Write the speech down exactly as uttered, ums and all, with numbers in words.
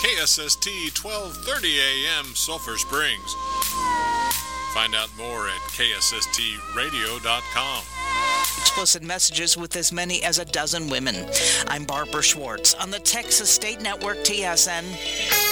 K S S T twelve thirty A M Sulphur Springs. Find out more at K S S T radio dot com. Explicit messages with as many as a dozen women. I'm Barbara Schwartz on the Texas State Network T S N.